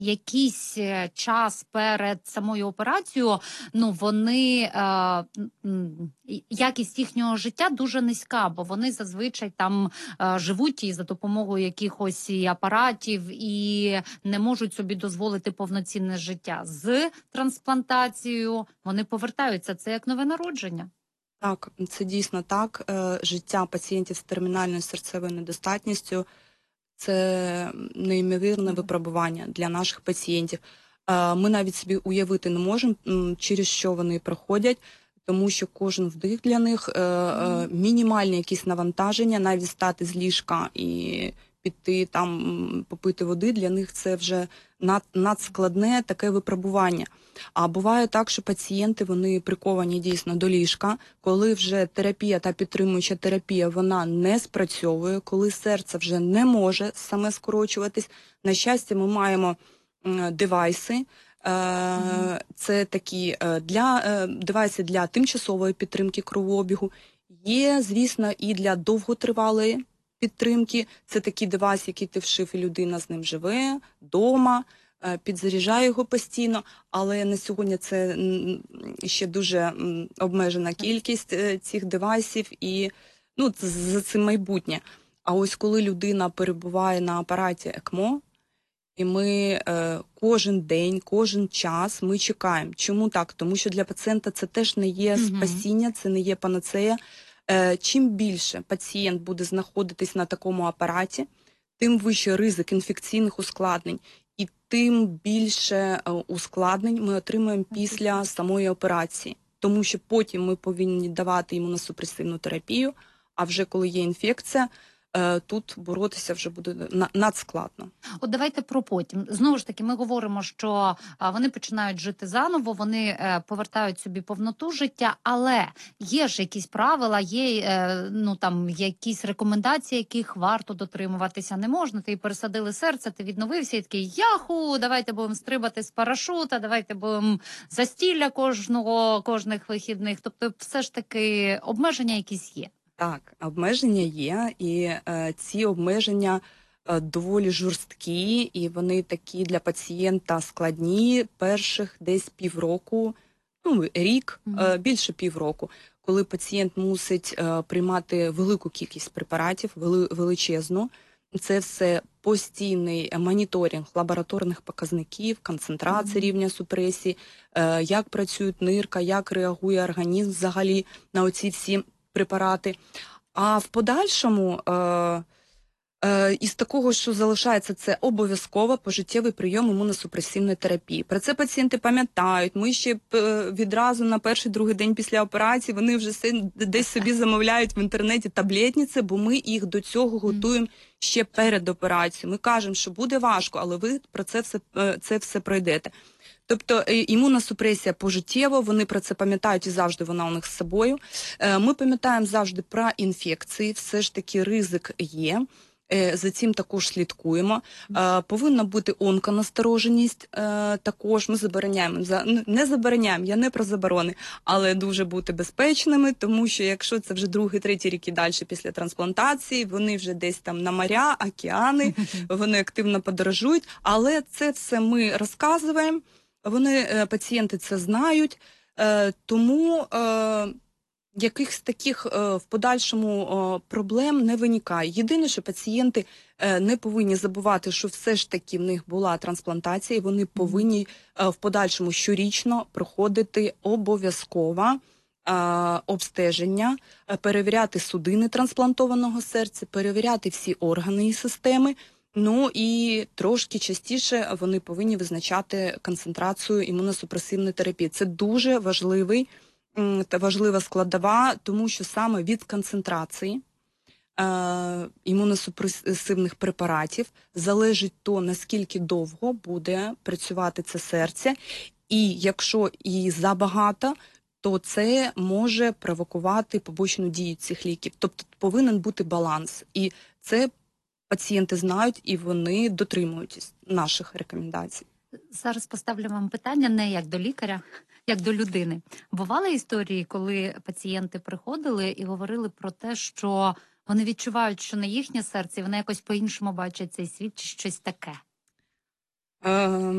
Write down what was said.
якийсь час перед самою операцією, ну, вони, якість їхнього життя дуже низька, бо вони зазвичай там живуть і за допомогою якихось і апаратів, і не можуть собі дозволити повноцінне життя. З трансплантацією вони повертаються. Це як нове народження. Так, це дійсно так. Життя пацієнтів з термінальною серцевою недостатністю це неймовірне випробування для наших пацієнтів. Ми навіть собі уявити не можемо, через що вони проходять, тому що кожен вдих для них мінімальні якісь навантаження, навіть стати з ліжка і піти там попити води, для них це вже надскладне таке випробування. А буває так, що пацієнти, вони приковані дійсно до ліжка, коли вже терапія та підтримуюча терапія, вона не спрацьовує, коли серце вже не може саме скорочуватись. На щастя, ми маємо девайси, це такі девайси для тимчасової підтримки кровообігу. Є, звісно, і для довготривалої підтримки. Це такий девайс, який ти вшив, і людина з ним живе, вдома, підзаряджає його постійно, але на сьогодні це ще дуже обмежена кількість цих девайсів, і за цим майбутнє. А ось коли людина перебуває на апараті ЕКМО, і ми кожен день, кожен час ми чекаємо. Чому так? Тому що для пацієнта це теж не є спасіння, це не є панацея. Чим більше пацієнт буде знаходитись на такому апараті, тим вищий ризик інфекційних ускладнень. І тим більше ускладнень ми отримуємо після самої операції. Тому що потім ми повинні давати імуносупресивну терапію, а вже коли є інфекція, тут боротися вже буде надскладно. От давайте про потім. Знову ж таки, ми говоримо, що вони починають жити заново, вони повертають собі повноту життя, але є ж якісь правила, є якісь рекомендації, яких варто дотримуватися не можна. Ти пересадили серце, ти відновився і такий яху, давайте будемо стрибати з парашута, давайте будемо застілля кожних вихідних. Тобто все ж таки обмеження якісь є. Так, обмеження є, і ці обмеження доволі жорсткі, і вони такі для пацієнта складні перших десь півроку, рік, більше півроку, коли пацієнт мусить приймати велику кількість препаратів, величезну. Це все постійний моніторинг лабораторних показників, концентрації рівня супресії, як працює нирка, як реагує організм взагалі на оці всі препарати. А в подальшому із такого, що залишається, це обов'язково пожиттєвий прийом імуносупресивної терапії. Про це пацієнти пам'ятають. Ми ще відразу на перший-другий день після операції вони вже десь собі замовляють в інтернеті таблетниці, бо ми їх до цього готуємо ще перед операцією. Ми кажемо, що буде важко, але ви про це все пройдете. Тобто імуносупресія пожиттєво, вони про це пам'ятають і завжди вона у них з собою. Ми пам'ятаємо завжди про інфекції, все ж таки ризик є. За цим також слідкуємо. Повинна бути онконастороженість також. Ми не забороняємо, я не про заборони, але дуже бути безпечними, тому що якщо це вже другий, третій рік і далі після трансплантації, вони вже десь там на моря, океани, вони активно подорожують, але це все ми розказуємо, пацієнти це знають, тому якихось таких в подальшому проблем не виникає. Єдине, що пацієнти не повинні забувати, що все ж таки в них була трансплантація, і вони повинні в подальшому щорічно проходити обов'язково обстеження, перевіряти судини трансплантованого серця, перевіряти всі органи і системи. І трошки частіше вони повинні визначати концентрацію імуносупресивної терапії. Це дуже важлива складова, тому що саме від концентрації імуносупресивних препаратів залежить то, наскільки довго буде працювати це серце, і якщо її забагато, то це може провокувати побочну дію цих ліків. Тобто повинен бути баланс, і це пацієнти знають, і вони дотримуються наших рекомендацій. Зараз поставлю вам питання не як до лікаря, як до людини. Бували історії, коли пацієнти приходили і говорили про те, що вони відчувають, що не їхнє серце, і вони якось по-іншому бачать цей світ чи щось таке? Е,